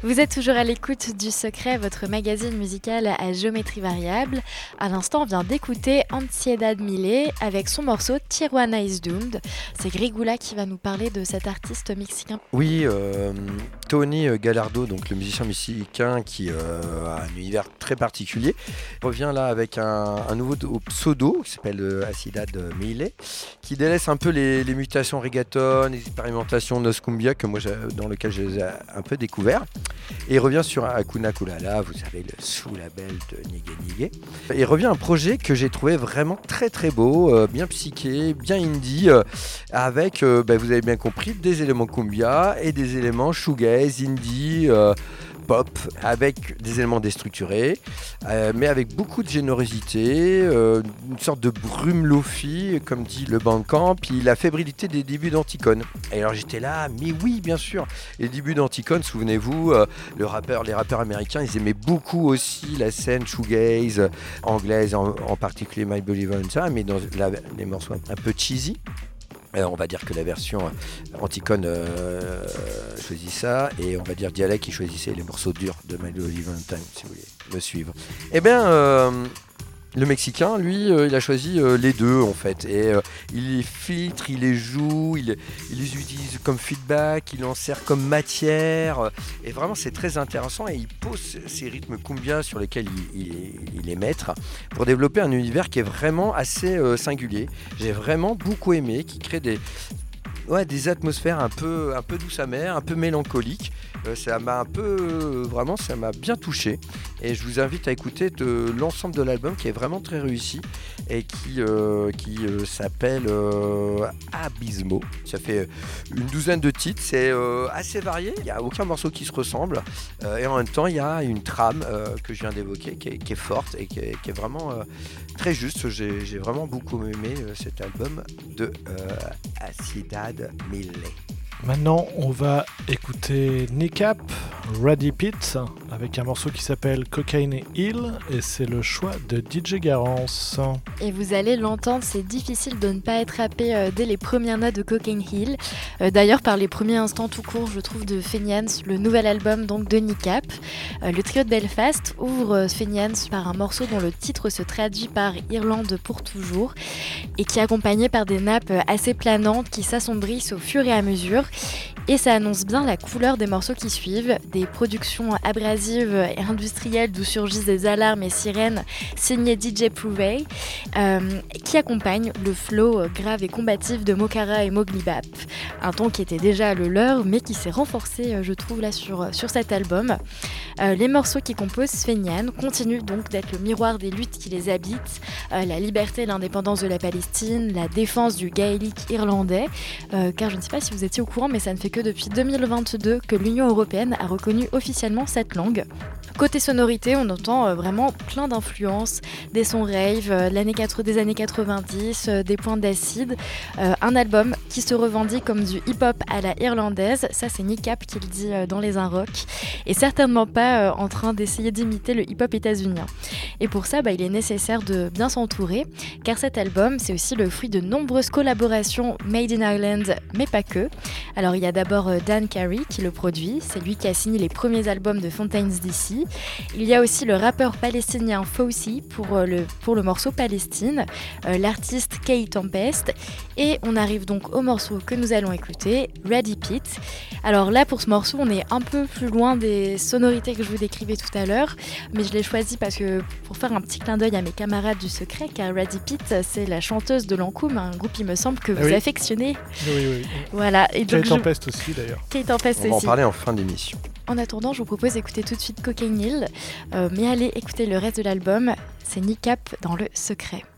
Vous êtes toujours à l'écoute du Secret, votre magazine musical à géométrie variable. À l'instant, on vient d'écouter Ansiedad Millet avec son morceau Tijuana is Doomed. C'est Grigula qui va nous parler de cet artiste mexicain. Oui, Tony Gallardo, donc le musicien mexicain qui a un univers très particulier, revient là avec un nouveau pseudo qui s'appelle Ansiedad Millet, qui délaisse un peu les mutations reggaeton, les expérimentations Noscumbia dans lequel je les ai un peu découvert. Et il revient sur Hakuna Kulala, vous savez, le sous-label de Nigue Nigue. Et il revient un projet que j'ai trouvé vraiment très très beau, bien psyché, bien indie, avec, vous avez bien compris, des éléments cumbia et des éléments shoegaze, indie, pop, avec des éléments déstructurés, mais avec beaucoup de générosité, une sorte de brume lofi, comme dit le Bandcamp, puis la fébrilité des débuts d'Anticon. Et alors j'étais là, mais oui, bien sûr, les débuts d'Anticon, souvenez-vous, les rappeurs américains, ils aimaient beaucoup aussi la scène shoegaze anglaise, en particulier My Believer and ça, mais dans les morceaux un peu cheesy. On va dire que la version Anticon choisit ça, et on va dire Dialect qui choisissait les morceaux durs de My Bloody Valentine, si vous voulez me suivre. Eh bien, le Mexicain, lui, il a choisi les deux en fait, et il les filtre, il les joue, il les utilise comme feedback, il en sert comme matière, et vraiment c'est très intéressant, et il pose ces rythmes cumbia sur lesquels il est maître, pour développer un univers qui est vraiment assez singulier. J'ai vraiment beaucoup aimé, qui crée des atmosphères un peu douce amère, un peu mélancoliques. Ça m'a ça m'a bien touché, et je vous invite à écouter l'ensemble de l'album qui est vraiment très réussi et qui s'appelle Abismo. Ça fait une douzaine de titres, c'est assez varié, il n'y a aucun morceau qui se ressemble, et en même temps il y a une trame que je viens d'évoquer qui est forte et qui est vraiment très juste. J'ai vraiment beaucoup aimé cet album de Ansiedad Millet. Maintenant, on va écouter Kneecap, Ready Pit, avec un morceau qui s'appelle Cocaine Hill, et c'est le choix de DJ Garance. Et vous allez l'entendre, c'est difficile de ne pas être happé dès les premières notes de Cocaine Hill. D'ailleurs, par les premiers instants tout court, je trouve, de Fenians, le nouvel album donc de Kneecap. Le trio de Belfast ouvre Fenians par un morceau dont le titre se traduit par Irlande pour toujours, et qui est accompagné par des nappes assez planantes qui s'assombrissent au fur et à mesure. Et ça annonce bien la couleur des morceaux qui suivent, des productions abrasives et industrielles d'où surgissent des alarmes et sirènes signées DJ Provey, qui accompagnent le flow grave et combatif de Mokara et Moglibap, un ton qui était déjà le leur mais qui s'est renforcé, je trouve, là sur cet album. Les morceaux qui composent Fenian continuent donc d'être le miroir des luttes qui les habitent, la liberté et l'indépendance de la Palestine, la défense du gaélique irlandais, car je ne sais pas si vous étiez au courant, mais ça ne fait que depuis 2022 que l'Union européenne a reconnu officiellement cette langue. Côté sonorité, on entend vraiment plein d'influences, des sons rave, des années 90, des pointes d'acide. Un album qui se revendique comme du hip-hop à la irlandaise, ça c'est Kneecap qui le dit dans Les Inrocks, et certainement pas en train d'essayer d'imiter le hip-hop états-unien. Et pour ça, il est nécessaire de bien s'entourer, car cet album, c'est aussi le fruit de nombreuses collaborations made in Ireland, mais pas que. Alors il y a d'abord Dan Carey qui le produit, c'est lui qui a signé les premiers albums de Fontaines DC. Il y a aussi le rappeur palestinien Fawzi pour le morceau Palestine, l'artiste Kay Tempest, et on arrive donc au morceau que nous allons écouter, Ready Pit. Alors là, pour ce morceau, on est un peu plus loin des sonorités que je vous décrivais tout à l'heure, mais je l'ai choisi parce que pour faire un petit clin d'œil à mes camarades du secret, car Ready Pit, c'est la chanteuse de Lancôme, un groupe, il me semble, que vous affectionnez. Oui. Voilà. Et donc, Kay Tempest aussi, d'ailleurs. Kay Tempest aussi. On va en parler en fin d'émission. En attendant, je vous propose d'écouter tout de suite Cocaine Hill, mais allez écouter le reste de l'album, c'est Kneecap dans le secret.